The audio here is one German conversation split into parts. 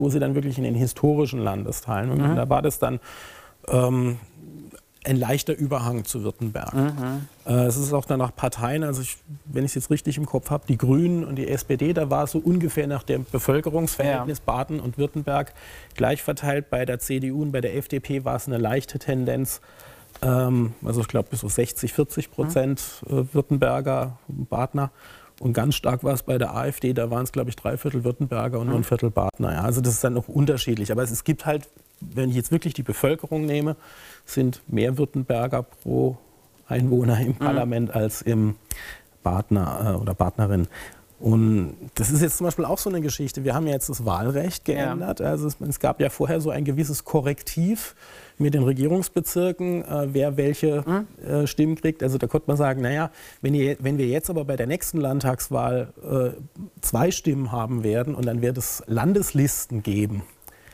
wo sie dann wirklich in den historischen Landesteilen. Und da war das dann ein leichter Überhang zu Württemberg. Es ist auch dann nach Parteien, also wenn ich es jetzt richtig im Kopf habe, die Grünen und die SPD, da war es so ungefähr nach dem Bevölkerungsverhältnis Baden und Württemberg gleich verteilt. Bei der CDU und bei der FDP war es eine leichte Tendenz. Also ich glaube bis so 60-40% Württemberger, Badener. Und ganz stark war es bei der AfD, da waren es glaube ich 3/4 Württemberger und nur 1/4 Badener. Ja, also das ist dann noch unterschiedlich. Aber es gibt halt, wenn ich jetzt wirklich die Bevölkerung nehme, sind mehr Württemberger pro Einwohner im Parlament als im Badener oder Badenerin. Und das ist jetzt zum Beispiel auch so eine Geschichte. Wir haben ja jetzt das Wahlrecht geändert. Also es gab ja vorher so ein gewisses Korrektiv mit den Regierungsbezirken, wer welche Stimmen kriegt. Also da konnte man sagen, naja, wenn wir jetzt aber bei der nächsten Landtagswahl 2 Stimmen haben werden und dann wird es Landeslisten geben.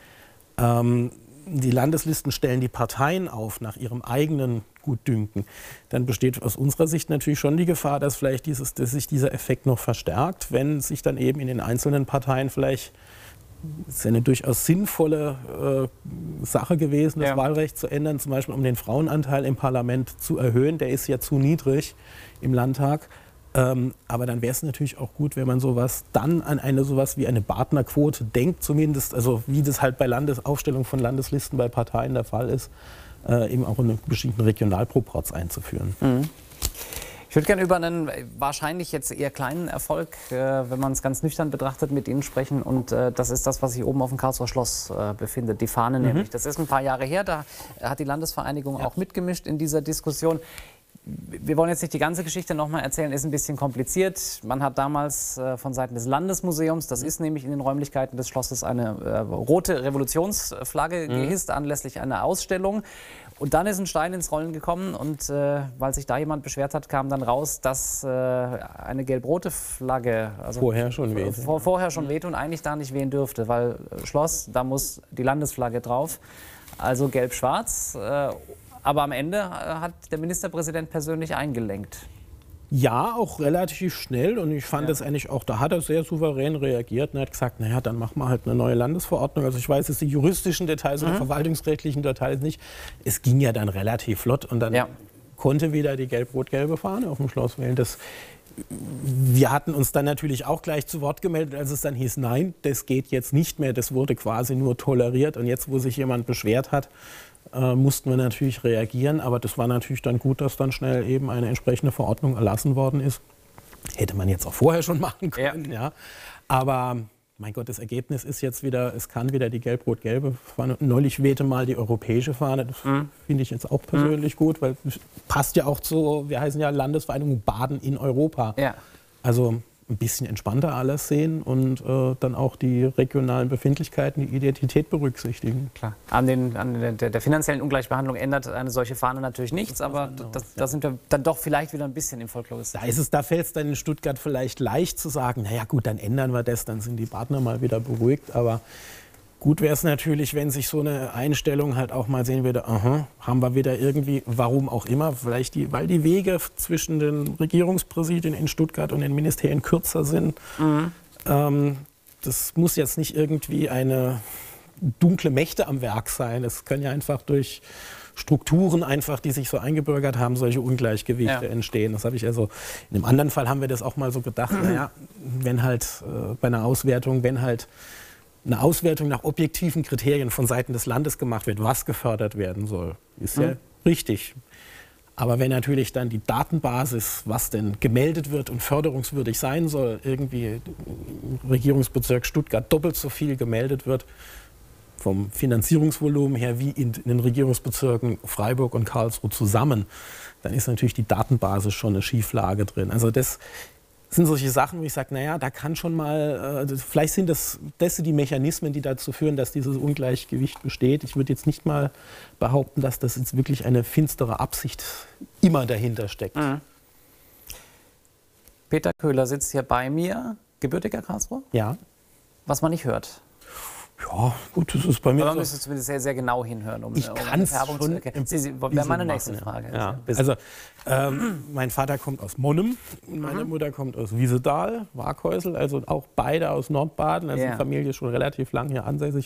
Die Landeslisten stellen die Parteien auf nach ihrem eigenen Gutdünken. Dann besteht aus unserer Sicht natürlich schon die Gefahr, dass vielleicht dass sich dieser Effekt noch verstärkt, wenn sich dann eben in den einzelnen Parteien vielleicht, das ist ja eine durchaus sinnvolle Sache gewesen, das Wahlrecht zu ändern, zum Beispiel um den Frauenanteil im Parlament zu erhöhen. Der ist ja zu niedrig im Landtag. Aber dann wäre es natürlich auch gut, wenn man sowas dann an sowas wie eine Badener-Quote denkt, zumindest, also wie das halt bei Aufstellung von Landeslisten bei Parteien der Fall ist, eben auch einen bestimmten Regionalproporz einzuführen. Ich würde gerne über einen wahrscheinlich jetzt eher kleinen Erfolg, wenn man es ganz nüchtern betrachtet, mit Ihnen sprechen. Und das ist das, was sich oben auf dem Karlsruher Schloss befindet, die Fahne nämlich. Das ist ein paar Jahre her, da hat die Landesvereinigung auch mitgemischt in dieser Diskussion. Wir wollen jetzt nicht die ganze Geschichte nochmal erzählen, ist ein bisschen kompliziert. Man hat damals von Seiten des Landesmuseums, das ist nämlich in den Räumlichkeiten des Schlosses, eine rote Revolutionsflagge gehisst, anlässlich einer Ausstellung. Und dann ist ein Stein ins Rollen gekommen und weil sich da jemand beschwert hat, kam dann raus, dass eine gelb-rote Flagge vorher schon wehte und eigentlich da nicht wehen dürfte, weil Schloss, da muss die Landesflagge drauf, also gelb-schwarz. Aber am Ende hat der Ministerpräsident persönlich eingelenkt. Ja, auch relativ schnell und ich fand es eigentlich auch, da hat er sehr souverän reagiert und hat gesagt, naja, dann machen wir halt eine neue Landesverordnung. Also ich weiß jetzt die juristischen Details oder verwaltungsrechtlichen Details nicht. Es ging ja dann relativ flott und dann konnte wieder die gelb-rot-gelbe Fahne auf dem Schloss wählen. Wir hatten uns dann natürlich auch gleich zu Wort gemeldet, als es dann hieß, nein, das geht jetzt nicht mehr. Das wurde quasi nur toleriert und jetzt, wo sich jemand beschwert hat, mussten wir natürlich reagieren, aber das war natürlich dann gut, dass dann schnell eben eine entsprechende Verordnung erlassen worden ist. Hätte man jetzt auch vorher schon machen können, ja. Aber mein Gott, das Ergebnis ist jetzt wieder, es kann wieder die gelb-rot-gelbe Fahne. Neulich wehte mal die europäische Fahne, das finde ich jetzt auch persönlich gut, weil das passt ja auch zu, wir heißen ja Landesvereinigung Baden in Europa. Ja. Also ein bisschen entspannter alles sehen und dann auch die regionalen Befindlichkeiten, die Identität berücksichtigen. Klar. An der finanziellen Ungleichbehandlung ändert eine solche Fahne natürlich nichts, aber da sind wir dann doch vielleicht wieder ein bisschen im Folkloristischen. Da fällt es dann in Stuttgart vielleicht leicht zu sagen, naja gut, dann ändern wir das, dann sind die Partner mal wieder beruhigt, aber gut wäre es natürlich, wenn sich so eine Einstellung halt auch mal sehen würde, haben wir wieder irgendwie, warum auch immer, vielleicht weil die Wege zwischen den Regierungspräsidien in Stuttgart und den Ministerien kürzer sind. Das muss jetzt nicht irgendwie eine dunkle Mächte am Werk sein. Es können ja einfach durch Strukturen einfach, die sich so eingebürgert haben, solche Ungleichgewichte entstehen. Das habe ich also, in einem anderen Fall haben wir das auch mal so gedacht, naja, wenn halt bei einer Auswertung, wenn halt eine Auswertung nach objektiven Kriterien von Seiten des Landes gemacht wird, was gefördert werden soll, ist ja richtig. Aber wenn natürlich dann die Datenbasis, was denn gemeldet wird und förderungswürdig sein soll, irgendwie im Regierungsbezirk Stuttgart doppelt so viel gemeldet wird, vom Finanzierungsvolumen her wie in den Regierungsbezirken Freiburg und Karlsruhe zusammen, dann ist natürlich die Datenbasis schon eine Schieflage drin. Also das sind solche Sachen, wo ich sage, naja, da kann schon mal, vielleicht sind das die Mechanismen, die dazu führen, dass dieses Ungleichgewicht besteht. Ich würde jetzt nicht mal behaupten, dass das jetzt wirklich eine finstere Absicht immer dahinter steckt. Peter Köhler sitzt hier bei mir, gebürtiger Karlsruher? Ja. Was man nicht hört. Ja, gut, das ist bei mir Aber man so. müsste zumindest sehr, sehr genau hinhören, um Ich kann es schon zu erkennen. Wäre meine nächste Frage. Ja. Also, mein Vater kommt aus Monnem, meine Mutter kommt aus Wiesedal, Waghäusel, also auch beide aus Nordbaden, also die Familie ist schon relativ lang hier ansässig.